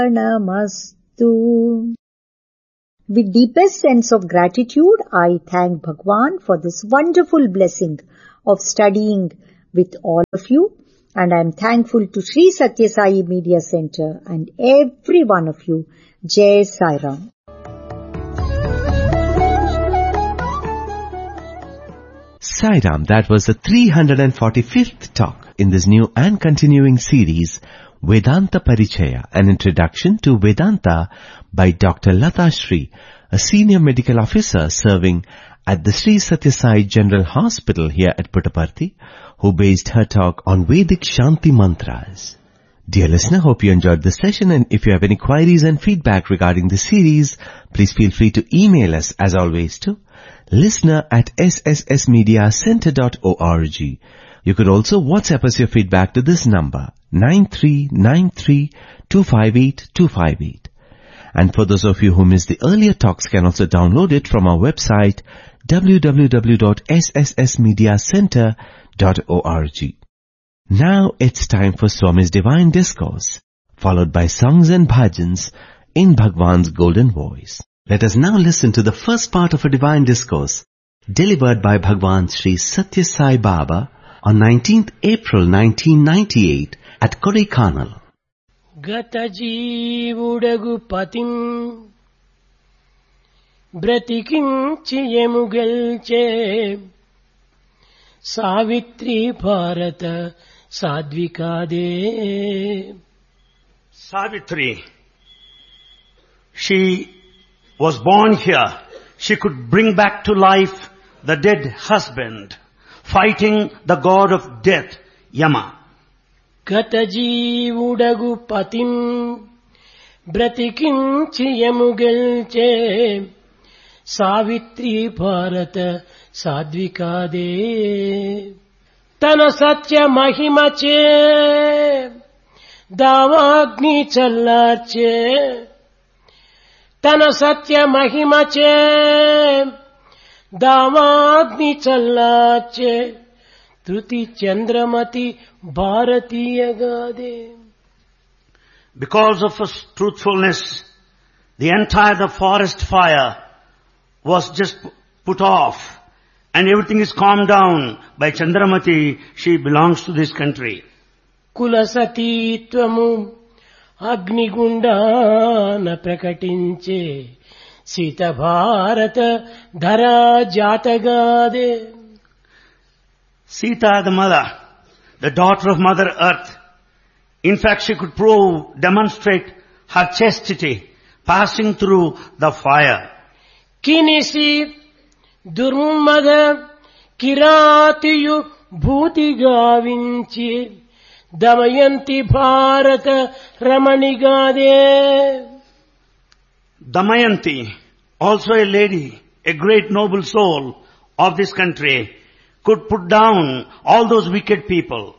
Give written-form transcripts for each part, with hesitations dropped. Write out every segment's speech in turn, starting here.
Namastu. With deepest sense of gratitude, I thank Bhagwan for this wonderful blessing of studying with all of you, and I am thankful to Sri Satya Sai Media Center and every one of you. Jai Sai Ram. Sai Ram, that was the 345th talk in this new and continuing series, Vedanta Parichaya, an introduction to Vedanta by Dr. Lata Shri, a senior medical officer serving at the Sri Satya Sai General Hospital here at Puttaparthi, who based her talk on Vedic Shanti mantras. Dear listener, hope you enjoyed this session, and if you have any queries and feedback regarding the series, please feel free to email us as always to listener@sssmediacenter.org. You could also WhatsApp us your feedback to this number, 9393258258. And for those of you who missed the earlier talks, can also download it from our website, www.sssmediacenter.org. Now it's time for Swami's Divine Discourse, followed by songs and bhajans in Bhagwan's golden voice. Let us now listen to the first part of a Divine Discourse, delivered by Bhagwan Sri Satya Sai Baba on 19th April 1998 at Kodaikanal. Gata jeevudagu patim bratikinchi yemugelche Savitri Bharata Sadvikade. Savitri, she was born here. She could bring back to life the dead husband, fighting the god of death, Yama. Gata jeevudagu patim bratikinchi yemugelche Savitri Bharata Sadvikade. Tana satya mahimache davagni challache. Tana satya mahimache davagni challache. Truti Chandramati Bharatiya Gade. Because of his truthfulness, the entire forest fire was just put off, and everything is calmed down by Chandramati. She belongs to this country. Kulasati tvamu Agnigundana prakatinche Sita Bharata Dhara Jatagade. Sita, the mother, the daughter of Mother Earth, in fact she could demonstrate her chastity passing through the fire. Kinisi Durmada Kiratiyu Bhuti Gavinchi Damayanti Bharata Ramanigade. Damayanti, also a lady, a great noble soul of this country, could put down all those wicked people.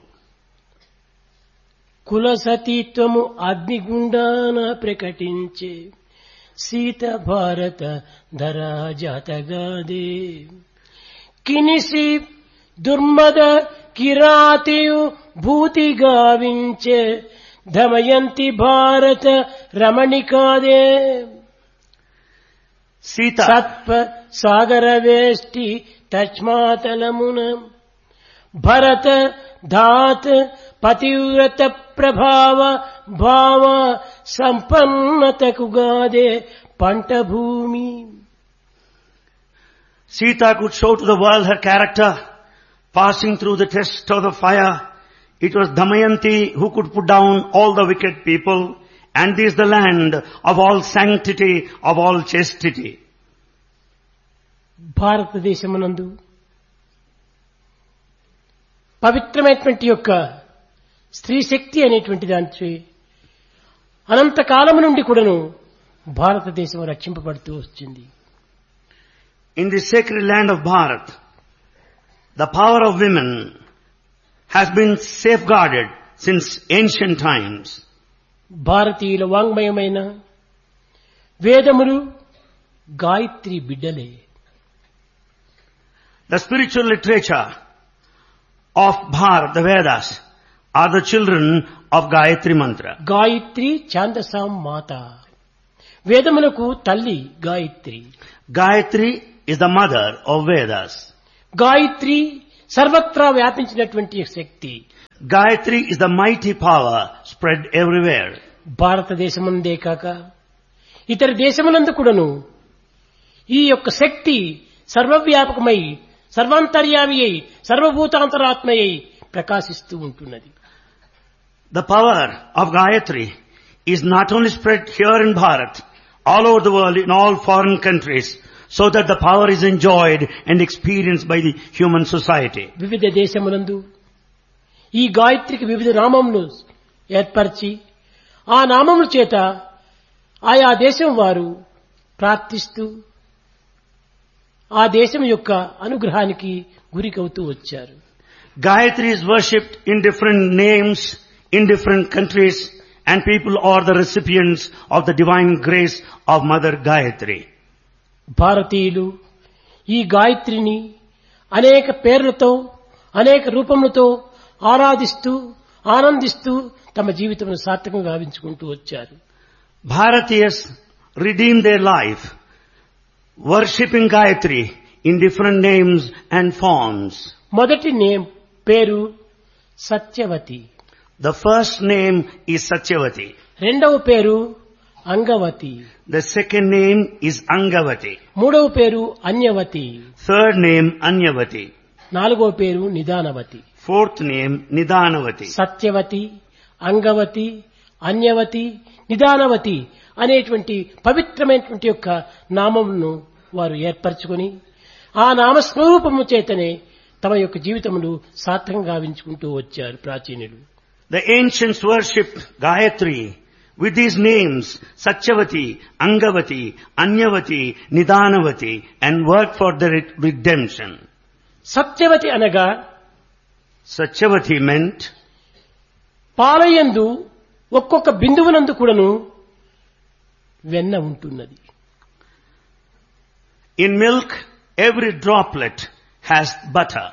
Kulasatitvamu Agnigundana prakatinche Sita Bharata Dhara Jatagade. Kinisi Durmada Kiratiyu Bhuti Gavinche Damayanti Bharata Ramanikade. Sita, Satpa Sagara Vesti Tachmatalamuna Bharata Dhat Pativrata Prabhava Bhava Sampannata Kugade Pantabhumi. Sita could show to the world her character, passing through the test of the fire. It was Damayanti who could put down all the wicked people, and this is the land of all sanctity, of all chastity. భారతదేశమునందు పవిత్రమైనటువంటి యొక్క స్త్రీ శక్తి అనేటువంటి దాంట్లో అనంత కాలము నుండి కూడాను భారతదేశం రక్షింపబడుతూ వచ్చింది. In the sacred land of Bharat, the power of women has been safeguarded since ancient times. భారతీయుల వాంగ్మయమైన వేదములు గాయత్రి బిడ్డలే. The spiritual literature of Bharat, the Vedas, are the children of Gayatri Mantra. Gayatri ఛాందసాం మాత. వేదములకు తల్లి Gayatri. Gayatri is the mother of Vedas. Gayatri సర్వత్రా వ్యాపించినటువంటి శక్తి. Gayatri is the mighty power spread everywhere. భారతదేశమందే కాక ఇతర దేశములందు కూడాను ఈ యొక్క శక్తి సర్వవ్యాపకమై సర్వాంతర్యామి అయి సర్వభూతాంతరాత్మయై ప్రకాశిస్తూ ఉంటున్నది. The power of Gayatri is not only spread here in Bharat, all over the world, in all foreign countries, so that the power is enjoyed and experienced by the human society. వివిధ దేశములందు ఈ గాయత్రికి వివిధ నామములు ఏర్పరిచి ఆ నామముల చేత ఆయా దేశం వారు ప్రార్థిస్తూ ఆ దేశం యొక్క అనుగ్రహానికి గురికవుతూ వచ్చారు. Gayatri is worshipped in different names, in different countries, and people are the recipients of the divine grace of Mother Gayatri. భారతీయులు ఈ గాయత్రిని అనేక పేర్లతో అనేక రూపములతో ఆరాధిస్తూ ఆనందిస్తూ తమ జీవితమును సార్థకంగా గావించుకుంటూ వచ్చారు. Bharatiyas redeem their life worshipping Gayatri in different names and forms. మొదటి పేరు Satyavathi. The first name is Satyavati. రెండవ పేరు Angavati. The second name is Angavati. మూడవ పేరు అన్యవతి. Third name Anyavati. నాలుగవ పేరు నిదానవతి. Fourth name Nidanavati. Satyavathi, Angavati, అన్యవతి, నిదానవతి అనేటువంటి పవిత్రమైనటువంటి యొక్క నామమును వారు ఏర్పరచుకొని ఆ నామస్వరూపము చేతనే తమ యొక్క జీవితములు సార్థకంగా గావించుకుంటూ వచ్చారు ప్రాచీనులు. The ancients worshipped Gayatri with these names Satyavati, Angavati, Anyavati, Nidanavati and worked for their redemption. Satyavathi అనగా Satyavati meant పాలయందు ఒక్కొక్క బిందువునందు కూడాను వెన్న ఉంటున్నది. in milk every droplet has butter.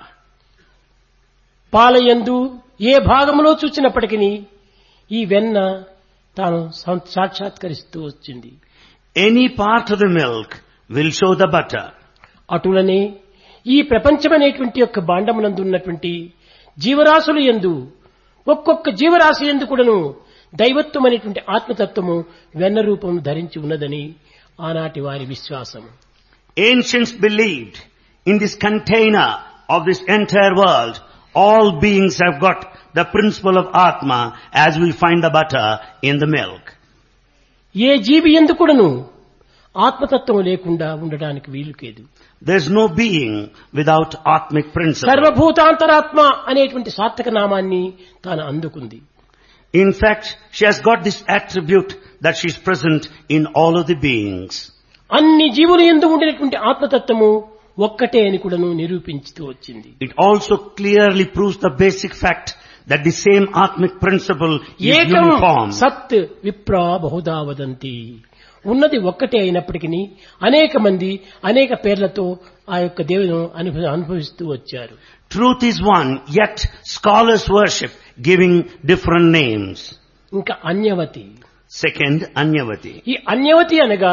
పాలయందు ఏ భాగములో చూచినప్పటికీ ఈ వెన్న తాను సాక్షాత్కరిస్తూ వచ్చింది. Any part of the milk will show the butter. అటులనే ఈ ప్రపంచమనేటువంటి యొక్క భాండమునందు ఉన్నటువంటి జీవరాశుల యందు ఒక్కొక్క జీవరాశి యందు కూడాను దైవత్వం అనేటువంటి ఆత్మతత్వము వెన్న రూపం ధరించి ఉన్నదని ఆనాటి వారి విశ్వాసం. Ancients believed in this container of this entire world, all beings have got the principle of Atma as we find the butter in the milk. ఏ జీవి యందు కూడాను ఆత్మతత్వం లేకుండా ఉండడానికి వీలు లేదు. There is no being without Atmic principle. సర్వభూతాంతరాత్మ అనేటువంటి సార్థక నామాన్ని తాను అందుకుంది. In fact, she has got this attribute that she is present in all of the beings. అన్ని జీవుల యందు ఉండేటువంటి ఆత్మతత్వము ఒక్కటే అని కూడాను నిరూపించుతూ వచ్చింది. It also clearly proves the basic fact that the same Atmic principle is ఏకం uniform. సత్ విప్రా బహుదా వదంతి. ఉన్నది ఒక్కటే అయినప్పటికీ అనేక మంది అనేక పేర్లతో ఆ యొక్క దేవుని అనుభవిస్తూ వచ్చారు. Truth is one, yet scholars worship giving different names. ఇంకా అన్యవతి. Second, Anyavati. ఈ అన్యవతి అనగా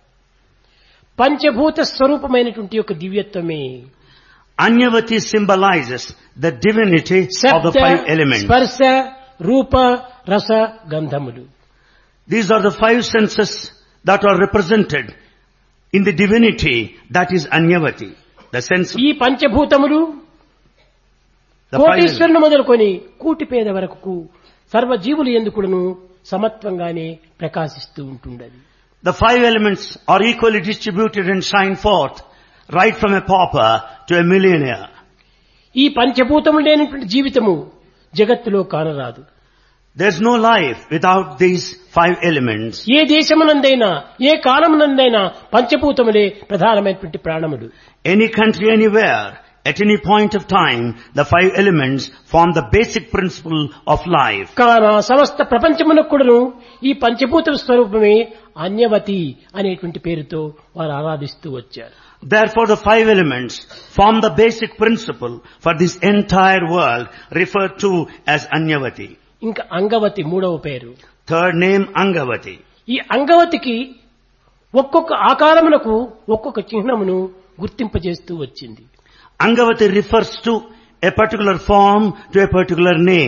పంచభూత స్వరూపమైనటువంటి యొక్క దివ్యత్వమే. Anyavati symbolizes the divinity of the శబ్ద, five elements. స్పర్శ, రూప, రస, గంధములు. These are the five senses that are represented in the divinity that is Anyavati. The sense of ఈ పంచభూతములు the five elements. కోటీశ్వరుని మొదలుకొని కూటి పేద వరకు సర్వజీవులు ఎందుకును సమత్వంగానే ప్రకాశిస్తూ ఉంటుండది. The five elements are equally distributed and shine forth, right from a pauper to a millionaire. ఈ పంచభూతములు లేనటువంటి జీవితము జగత్తులో కానరాదు. There's no life without these five elements. ఏ దేశమునందైనా ఏ కాలమునందైనా పంచభూతములే ప్రధానమైనటువంటి ప్రాణములు. Any country, anywhere, at any point of time, the five elements form the basic principle of life. కాన సమస్త ప్రపంచమునకు కూడాను ఈ పంచభూత స్వరూపమే అన్యవతి అనేటువంటి పేరుతో వారు ఆరాధిస్తూ వచ్చారు. Therefore, the five elements form the basic principle for this entire world, referred to as Anyavati. ఇంకా అంగవతి మూడవ పేరు. Third name Angavati. ఈ అంగవతికి ఒక్కొక్క ఆకారమునకు ఒక్కొక్క చిహ్నమును గుర్తింపజేస్తూ వచ్చింది. Angavati refers to a particular form, to a particular name.